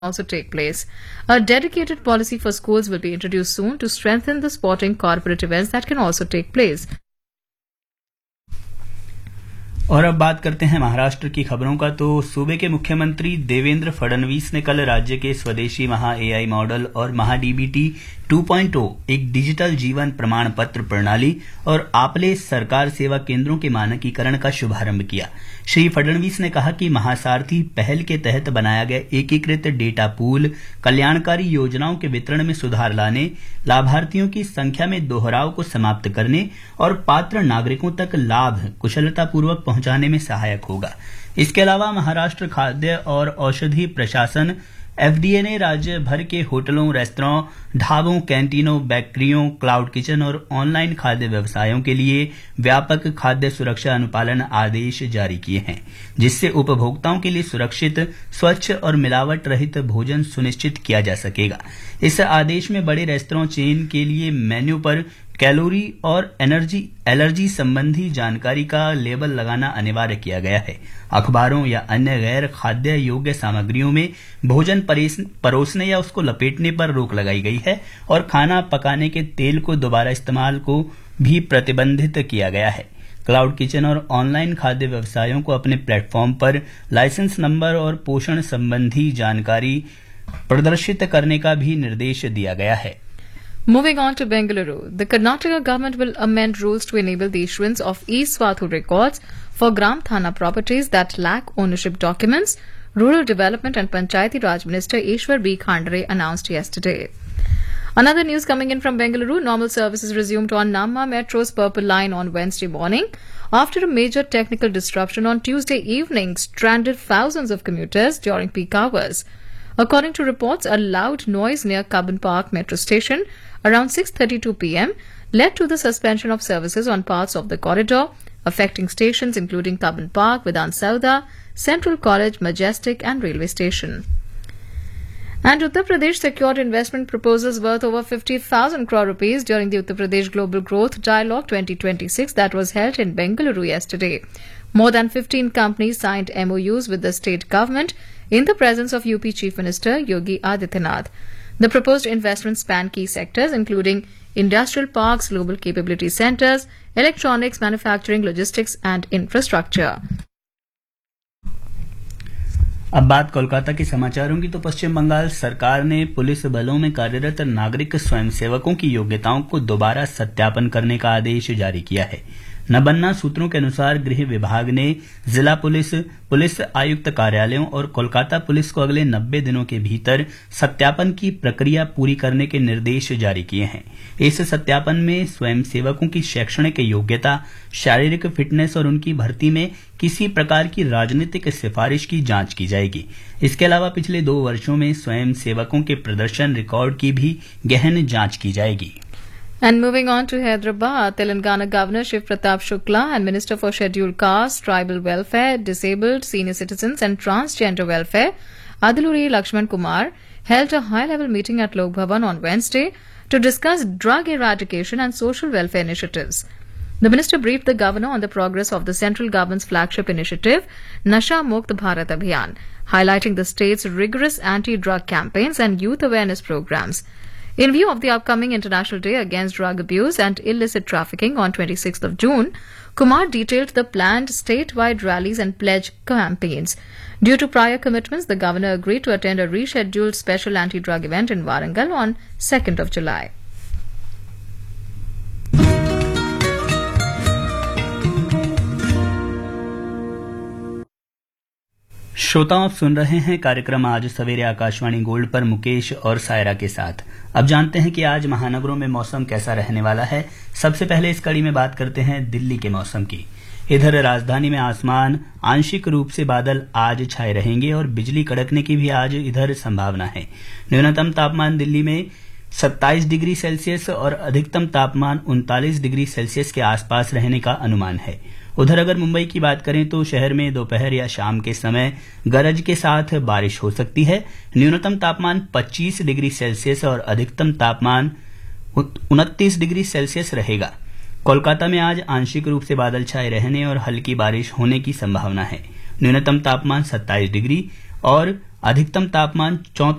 also take place. A dedicated policy for schools will be introduced soon to strengthen the sporting corporate events that can also take place. और अब बात करते हैं महाराष्ट्र की खबरों का। तो सूबे के मुख्यमंत्री देवेंद्र फडणवीस ने कल राज्य के स्वदेशी महा एआई मॉडल और महा डीबीटी 2.0 एक डिजिटल जीवन प्रमाण पत्र प्रणाली और आपले सरकार सेवा केंद्रों के मानकीकरण का शुभारंभ किया। श्री फडणवीस ने कहा कि महासारथी पहल के तहत बनाया गया एकीकृत डेटा पूल कल्याणकारी योजनाओं के वितरण में सुधार लाने, लाभार्थियों की संख्या में दोहराव को समाप्त करने और पात्र नागरिकों तक लाभ कुशलतापूर्वक पहुंचाने में सहायक होगा। इसके अलावा महाराष्ट्र खाद्य और औषधि प्रशासन एफडीए ने राज्य भर के होटलों, रेस्तरां, ढाबों, कैंटीनों, बेकरियों, क्लाउड किचन और ऑनलाइन खाद्य व्यवसायों के लिए व्यापक खाद्य सुरक्षा अनुपालन आदेश जारी किए हैं, जिससे उपभोक्ताओं के लिए सुरक्षित, स्वच्छ और मिलावट रहित भोजन सुनिश्चित किया जा सकेगा। इस आदेश में बड़े रेस्तरां चेन के लिए मेन्यू पर कैलोरी और एलर्जी संबंधी जानकारी का लेबल लगाना अनिवार्य किया गया है। अखबारों या अन्य गैर खाद्य योग्य सामग्रियों में भोजन परोसने या उसको लपेटने पर रोक लगाई गई है और खाना पकाने के तेल को दोबारा इस्तेमाल को भी प्रतिबंधित किया गया है। क्लाउड किचन और ऑनलाइन खाद्य व्यवसायों को अपने प्लेटफॉर्म पर लाइसेंस नंबर और पोषण संबंधी जानकारी प्रदर्शित करने का भी निर्देश दिया गया है। Moving on to Bengaluru, the Karnataka government will amend rules to enable the issuance of e-Swathu records for Gram Thana properties that lack ownership documents, Rural Development and Panchayati Raj Minister Ishwar B. Khandre announced yesterday. Another news coming in from Bengaluru, normal services resumed on Namma Metro's Purple Line on Wednesday morning after a major technical disruption on Tuesday evening stranded thousands of commuters during peak hours. According to reports, a loud noise near Cubbon Park metro station around 6:32 p.m. led to the suspension of services on parts of the corridor, affecting stations including Cubbon Park, Vidhan Sauda, Central College, Majestic and Railway Station. And Uttar Pradesh secured investment proposals worth over 50,000 crore rupees during the Uttar Pradesh Global Growth Dialogue 2026 that was held in Bengaluru yesterday. More than 15 companies signed MOUs with the state government in the presence of UP Chief Minister Yogi Adityanath. The proposed investments span key sectors including industrial parks, global capability centers, electronics, manufacturing, logistics and infrastructure. अब बात कोलकाता के समाचारों की। तो पश्चिम बंगाल सरकार ने police बलों में कार्यरत नागरिक स्वयंसेवकों की योग्यताओं को दोबारा सत्यापन करने का आदेश जारी किया है। नबन्ना सूत्रों के अनुसार गृह विभाग ने जिला पुलिस आयुक्त कार्यालयों और कोलकाता पुलिस को अगले 90 दिनों के भीतर सत्यापन की प्रक्रिया पूरी करने के निर्देश जारी किए हैं। इस सत्यापन में स्वयंसेवकों की शैक्षणिक योग्यता, शारीरिक फिटनेस और उनकी भर्ती में किसी प्रकार की राजनीतिक सिफारिश की जांच की जाएगी। इसके अलावा पिछले 2 वर्षों में स्वयंसेवकों के प्रदर्शन रिकॉर्ड की भी गहन जांच की जाएगी। And moving on to Hyderabad, Telangana Governor Shiv Pratap Shukla and Minister for Scheduled Castes, Tribal Welfare, Disabled, Senior Citizens and Transgender Welfare, Adiluri Lakshman Kumar, held a high-level meeting at Lok Bhavan on Wednesday to discuss drug eradication and social welfare initiatives. The minister briefed the governor on the progress of the central government's flagship initiative, Nasha Mukt Bharat Abhiyan, highlighting the state's rigorous anti-drug campaigns and youth awareness programs. In view of the upcoming International Day Against Drug Abuse and Illicit Trafficking on 26th of June, Kumar detailed the planned statewide rallies and pledge campaigns. Due to prior commitments, the governor agreed to attend a rescheduled special anti-drug event in Warangal on 2nd of July. श्रोताओं, आप सुन रहे हैं कार्यक्रम आज सवेरे Akashvani gold पर मुकेश और सायरा के साथ। अब जानते हैं कि आज महानगरों में मौसम कैसा रहने वाला है। सबसे पहले इस कड़ी में बात करते हैं दिल्ली के मौसम की। इधर राजधानी में आसमान आंशिक रूप से बादल आज छाए रहेंगे और बिजली कड़कने की भी आज इधर संभावना है। न्यूनतम तापमान दिल्ली में 27 डिग्री सेल्सियस और अधिकतम तापमान 39 डिग्री सेल्सियस के आसपास रहने का अनुमान है। उधर अगर मुंबई की बात करें तो शहर में दोपहर या शाम के समय गरज के साथ बारिश हो सकती है। न्यूनतम तापमान 25 डिग्री सेल्सियस और अधिकतम तापमान 29 डिग्री सेल्सियस रहेगा। कोलकाता में आज आंशिक रूप से बादल छाए रहने और हल्की बारिश होने की संभावना है। न्यूनतम तापमान 27 डिग्री और अधिकतम तापमान